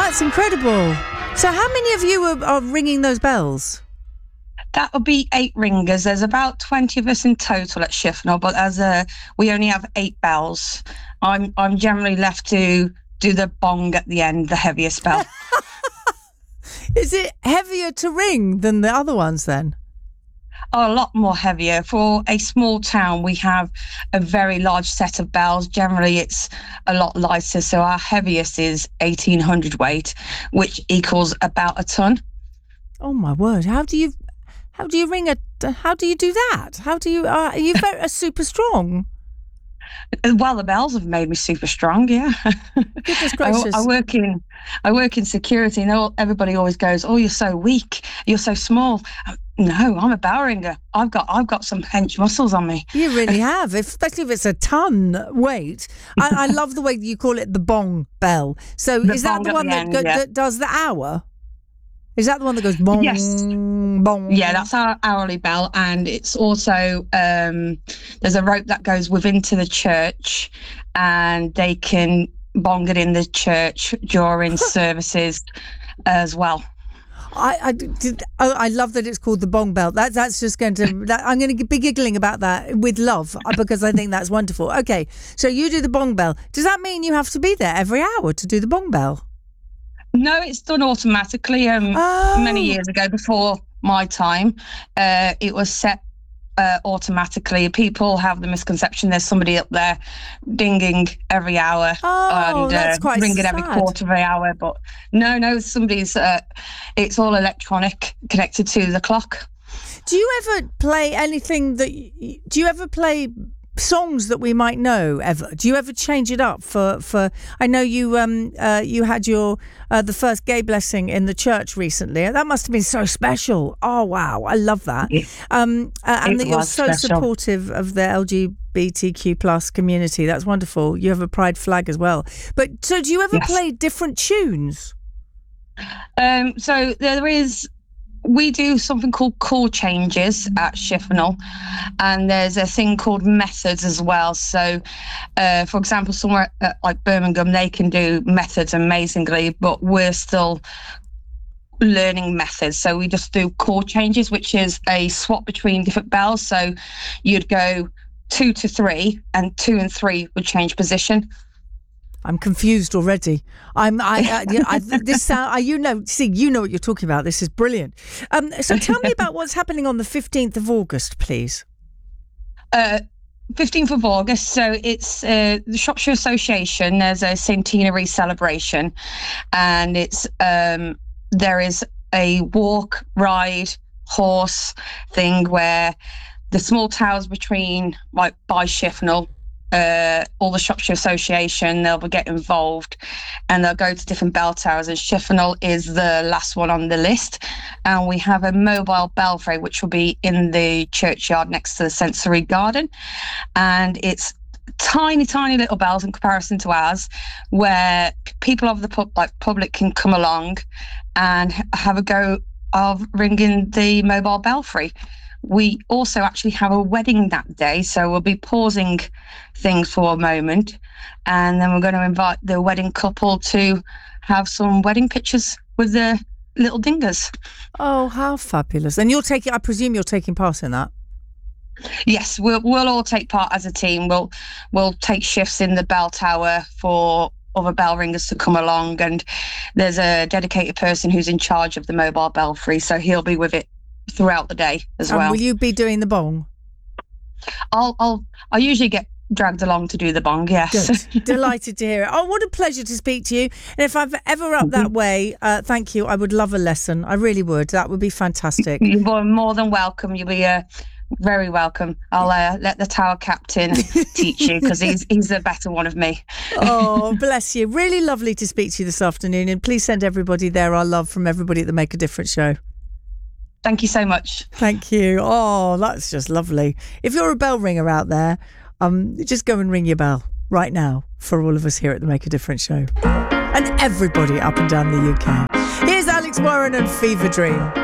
That's incredible. So how many of you are ringing those bells? That would be 8 ringers. There's about 20 of us in total at Shifnal, but we only have 8 bells. I'm generally left to do the bong at the end, the heaviest bell. Is it heavier to ring than the other ones then? Oh, a lot more heavier. For a small town, we have a very large set of bells. Generally, it's a lot lighter. So our heaviest is 1,800 weight, which equals about a ton. Oh my word! How do you ring how do you do that? Are you very super strong? Well, the bells have made me super strong. Yeah. Goodness gracious. I work in security, and everybody always goes, "Oh, you're so weak. You're so small." No, I'm a bell ringer. I've got some hench muscles on me. You really have, especially if it's a ton weight. I love the way you call it the bong bell. So is that the one that does the hour? Is that the one that goes bong, yes. Bong? Yeah, that's our hourly bell, and it's also there's a rope that goes within to the church, and they can bong it in the church during services as well. I love that it's called the bong bell. That's just going to. I'm going to be giggling about that with love because I think that's wonderful. Okay, so you do the bong bell. Does that mean you have to be there every hour to do the bong bell? No, it's done automatically. Many years ago, before my time, it was set automatically. People have the misconception there's somebody up there dinging every hour and that's quite ringing sad. every quarter of an hour. But no, somebody's. It's all electronic, connected to the clock. Do you ever play anything do you ever play songs that we might know ever? Do you ever change it up for I know you you had your the first gay blessing in the church recently. That must have been so special. Oh wow, I love that. And that you're so supportive of the LGBTQ plus community. That's wonderful. You have a pride flag as well. But so do you ever play different tunes? So we do something called call changes at Shifnal, and there's a thing called methods as well. So, for example, somewhere like Birmingham, they can do methods amazingly, but we're still learning methods. So we just do call changes, which is a swap between different bells. So you'd go 2 to 3, and 2 and 3 would change position. I'm confused already. This sound. You know what you're talking about. This is brilliant. So tell me about what's happening on the 15th of August, please. 15th of August. So it's the Shropshire Association. There's a centenary celebration, and it's there is a walk, ride, horse thing where the small towns between by Shifnal. All the Shropshire Association, they'll get involved and they'll go to different bell towers, and Shifnal is the last one on the list. And we have a mobile belfry which will be in the churchyard next to the sensory garden, and it's tiny little bells in comparison to ours, where people of the public can come along and have a go of ringing the mobile belfry. We also actually have a wedding that day, so we'll be pausing things for a moment, and then we're going to invite the wedding couple to have some wedding pictures with the little dingers. Oh, how fabulous. And I presume you're taking part in that? Yes, we'll all take part as a team. We'll take shifts in the bell tower for other bell ringers to come along, and there's a dedicated person who's in charge of the mobile belfry, so he'll be with it throughout the day as well. Will you be doing the bong? I usually get dragged along to do the bong. Yes. Good. Delighted to hear it. Oh, what a pleasure to speak to you. And if I'm ever up that way, thank you. I would love a lesson. I really would. That would be fantastic. You're more than welcome. You'll be very welcome. I'll let the tower captain teach you, because he's a better one of me. Oh, bless you. Really lovely to speak to you this afternoon, and please send everybody there our love from everybody at the Make a Difference show. Thank you so much. Thank you. Oh, that's just lovely. If you're a bell ringer out there, just go and ring your bell right now for all of us here at the Make a Difference show. And everybody up and down the UK. Here's Alex Warren and Fever Dream.